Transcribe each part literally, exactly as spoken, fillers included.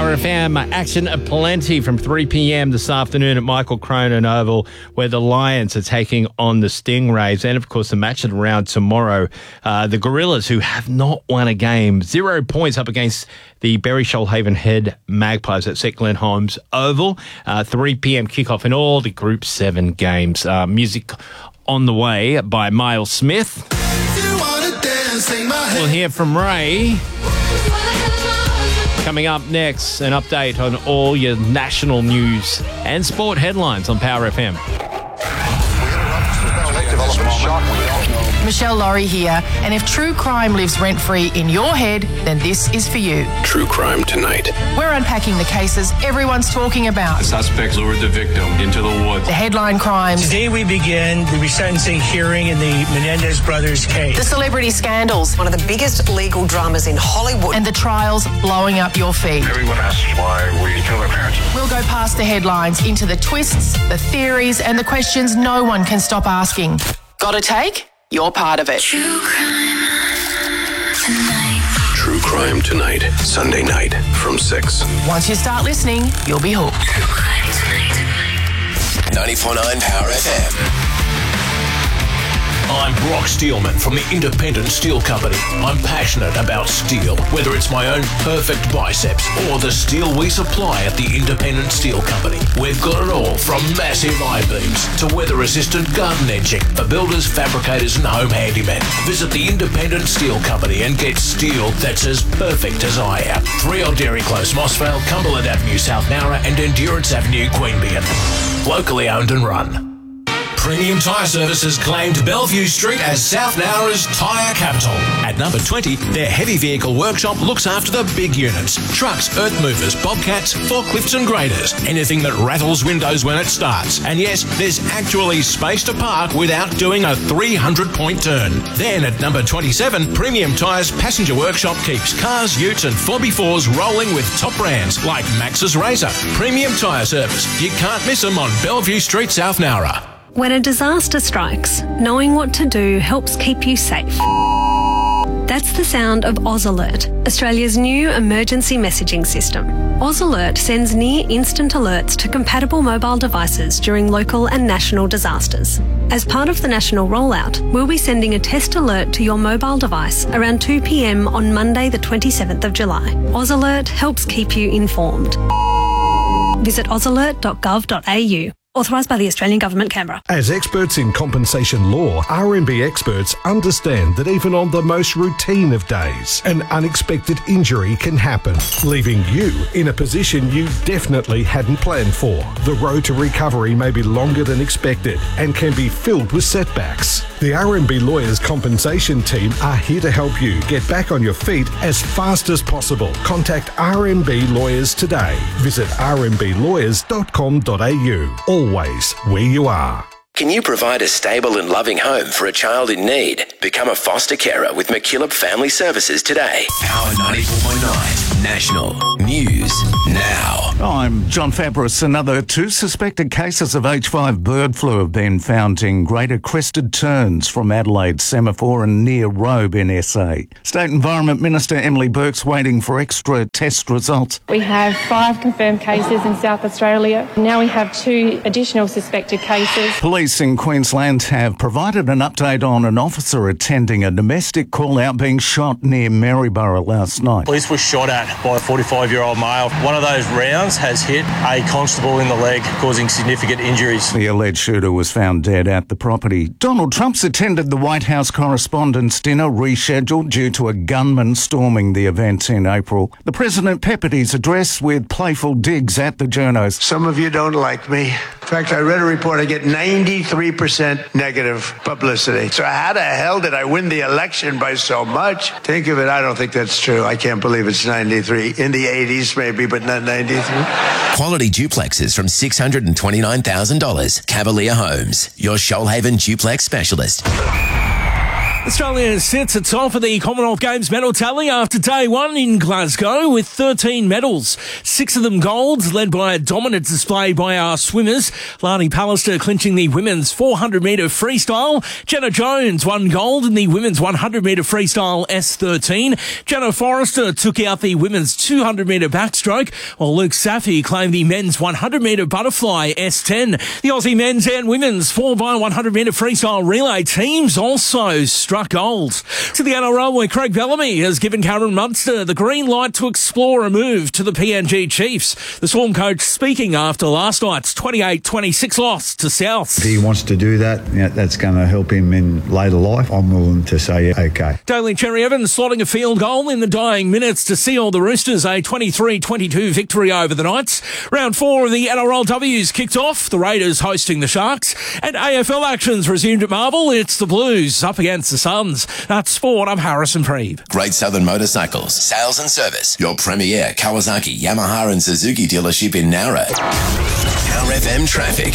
Power F M. Action aplenty from three p.m. this afternoon at Michael Cronin Oval, where the Lions are taking on the Stingrays. And, of course, the match at around tomorrow. Uh, the Gorillas, who have not won a game, zero points up against the Berry Shoalhaven Head Magpies at Sir Glenn Holmes Oval. Uh, three p.m. kickoff in all the Group seven games. Uh, music on the way by Miles Smith. We'll hear from Ray. Coming up next, an update on all your national news and sport headlines on Power F M. Michelle Laurie here, and if true crime lives rent-free in your head, then this is for you. True Crime Tonight. We're unpacking the cases everyone's talking about. The suspects lured the victim into the woods. The headline crimes. Today we begin the resentencing hearing in the Menendez brothers case. The celebrity scandals. One of the biggest legal dramas in Hollywood. And the trials blowing up your feed. Everyone asks why we kill our parents. We'll go past the headlines into the twists, the theories, and the questions no one can stop asking. Got a take? You're part of it. True Crime Tonight. True Crime Tonight, Sunday night from six. Once you start listening, you'll be hooked. True Crime Tonight. ninety-four point nine Power F M. I'm Brock Steelman from the Independent Steel Company. I'm passionate about steel, whether it's my own perfect biceps or the steel we supply at the Independent Steel Company. We've got it all from massive I-beams to weather-resistant garden edging for builders, fabricators and home handymen. Visit the Independent Steel Company and get steel that's as perfect as I am. three Old Dairy Close, Mossvale, Cumberland Avenue, South Nowra and Endurance Avenue, Queanbeyan. Locally owned and run. Premium Tyre Services claimed Bellevue Street as South Nowra's tyre capital. At number twenty, their heavy vehicle workshop looks after the big units. Trucks, earth movers, bobcats, forklifts and graders. Anything that rattles windows when it starts. And yes, there's actually space to park without doing a three hundred point turn. Then at number twenty-seven, Premium Tyres Passenger Workshop keeps cars, utes and four by fours rolling with top brands like Max's Razor. Premium Tyre Service. You can't miss them on Bellevue Street, South Nowra. When a disaster strikes, knowing what to do helps keep you safe. That's the sound of Oz Alert, Australia's new emergency messaging system. Oz Alert sends near-instant alerts to compatible mobile devices during local and national disasters. As part of the national rollout, we'll be sending a test alert to your mobile device around two p.m. on Monday the twenty-seventh of July. Oz Alert helps keep you informed. Visit oz alert dot gov dot a u. Authorised by the Australian Government, Canberra. As experts in compensation law, R M B experts understand that even on the most routine of days, an unexpected injury can happen, leaving you in a position you definitely hadn't planned for. The road to recovery may be longer than expected and can be filled with setbacks. The R M B Lawyers Compensation Team are here to help you get back on your feet as fast as possible. Contact R M B Lawyers today. Visit r m b lawyers dot com dot a u. Always where you are. Can you provide a stable and loving home for a child in need? Become a foster carer with McKillop Family Services today. Power ninety-four point nine National News Now. I'm John Fabris. Another two suspected cases of H five bird flu have been found in Greater Crested Terns from Adelaide, Semaphore and near Robe in S A. State Environment Minister Emily Burke's waiting for extra test results. We have five confirmed cases in South Australia. Now we have two additional suspected cases. Police in Queensland have provided an update on an officer attending a domestic call-out being shot near Maryborough last night. Police were shot at by a forty-five-year-old male. One of those rounds has hit a constable in the leg, causing significant injuries. The alleged shooter was found dead at the property. Donald Trump's attended the White House Correspondents' Dinner, rescheduled due to a gunman storming the event in April. The president peppered his address with playful digs at the journos. Some of you don't like me. In fact, I read a report, I get ninety-three percent negative publicity. So how the hell did I win the election by so much? Think of it, I don't think that's true. I can't believe it's ninety-three. In the eighties maybe, but not ninety-three. Quality duplexes from six hundred twenty-nine thousand dollars. Cavalier Homes, your Shoalhaven duplex specialist. Australia sits atop of the Commonwealth Games medal tally after day one in Glasgow with thirteen medals. Six of them golds, led by a dominant display by our swimmers. Lani Pallister clinching the women's four hundred metre freestyle. Jenna Jones won gold in the women's one hundred metre freestyle S thirteen. Jenna Forrester took out the women's two hundred metre backstroke, while Luke Safi claimed the men's one hundred metre butterfly S ten. The Aussie men's and women's four by one hundred metre freestyle relay teams also struck gold. To the N R L, where Craig Bellamy has given Cameron Munster the green light to explore a move to the P N G Chiefs. The Swarm coach speaking after last night's twenty-eight twenty-six loss to South. If he wants to do that, you know, that's going to help him in later life. I'm willing to say, yeah, okay. Daly Cherry Evans slotting a field goal in the dying minutes to seal the Roosters a twenty-three twenty-two victory over the Knights. Round four of the N R L W's kicked off, the Raiders hosting the Sharks, and A F L actions resumed at Marvel. It's the Blues up against the Suns. That's sport. I'm Harrison Preeb. Great Southern Motorcycles, sales and service. Your premier Kawasaki, Yamaha and Suzuki dealership in Nowra. Power F M traffic.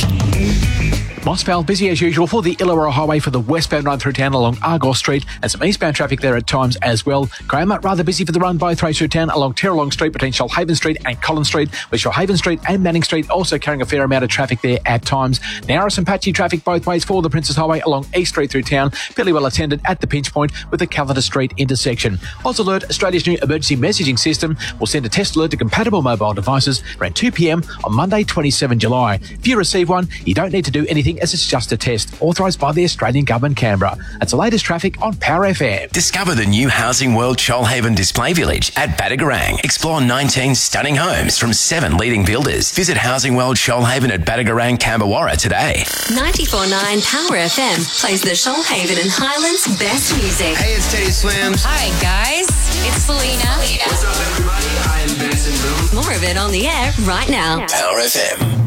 Mossvale, busy as usual for the Illawarra Highway for the westbound run through town along Argos Street, and some eastbound traffic there at times as well. Graham, rather busy for the run both ways through town along Terralong Street between Shoalhaven Street and Collins Street, with Shoalhaven Street and Manning Street also carrying a fair amount of traffic there at times. Now some patchy traffic both ways for the Princess Highway along East Street through town, fairly well attended at the pinch point with the Callander Street intersection. Oz Alert, Australia's new emergency messaging system, will send a test alert to compatible mobile devices around two p.m. on Monday, twenty-seventh of July. If you receive one, you don't need to do anything as it's just a test. Authorised by the Australian Government, Canberra. That's the latest traffic on Power F M. Discover the new Housing World Shoalhaven Display Village at Badagarang. Explore nineteen stunning homes from seven leading builders. Visit Housing World Shoalhaven at Badagarang, Camberwarra today. ninety-four point nine Power F M plays the Shoalhaven and Highlands best music. Hey, it's Teddy Swims. Hi, guys. It's Selena. What's up, everybody? I am Benson Boone. More of it on the air right now. Power F M.